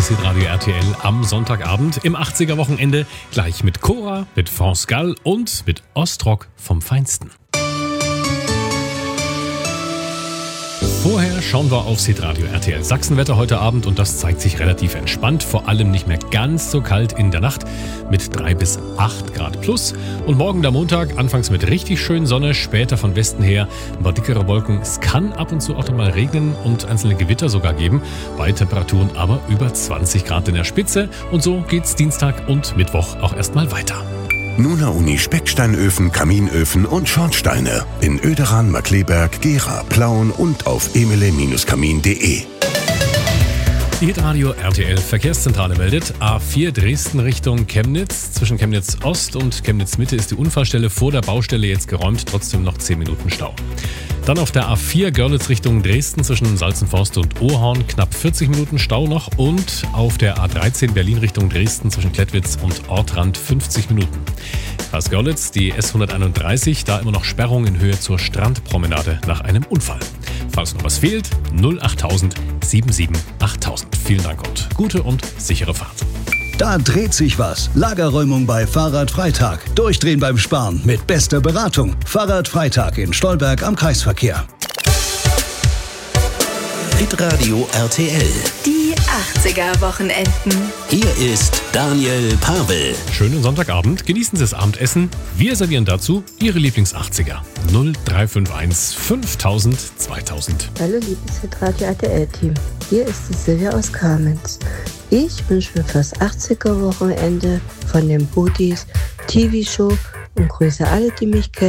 das Hitradio RTL am Sonntagabend im 80er-Wochenende. Gleich mit Cora, mit France Gall und mit Ostrock vom Feinsten. Vorher schauen wir aufs Hitradio RTL Sachsenwetter heute Abend und das zeigt sich relativ entspannt, vor allem nicht mehr ganz so kalt in der Nacht mit 3 bis 8 Grad plus. Und morgen der Montag, anfangs mit richtig schön Sonne, später von Westen her ein paar dickere Wolken. Es kann ab und zu auch noch mal regnen und einzelne Gewitter sogar geben, bei Temperaturen aber über 20 Grad in der Spitze. Und so geht's Dienstag und Mittwoch auch erstmal weiter. Nuna Uni Specksteinöfen, Kaminöfen und Schornsteine in Oederan, Markleberg, Gera, Plauen und auf emele-kamin.de. Die Hitradio RTL Verkehrszentrale meldet, A4 Dresden Richtung Chemnitz. Zwischen Chemnitz Ost und Chemnitz Mitte ist die Unfallstelle vor der Baustelle jetzt geräumt, trotzdem noch 10 Minuten Stau. Dann auf der A4 Görlitz Richtung Dresden zwischen Salzenforst und Ohrhorn knapp 40 Minuten Stau noch und auf der A13 Berlin Richtung Dresden zwischen Klettwitz und Ortrand 50 Minuten. Kreis Görlitz, die S131, da immer noch Sperrung in Höhe zur Strandpromenade nach einem Unfall. Falls noch was fehlt, 08000 77 8000. Vielen Dank und gute und sichere Fahrt. Da dreht sich was. Lagerräumung bei Fahrradfreitag. Durchdrehen beim Sparen mit bester Beratung. Fahrradfreitag in Stolberg am Kreisverkehr. Hitradio RTL. Die 80er-Wochenenden. Hier ist Daniel Pavel. Schönen Sonntagabend, genießen Sie das Abendessen. Wir servieren dazu Ihre Lieblings-80er. 0351 5000 2000. Hallo liebes Hitradio RTL-Team. Hier ist die Silvia aus Kamenz. Ich wünsche mir fürs 80er-Wochenende von den Budis TV-Show und grüße alle, die mich kennen.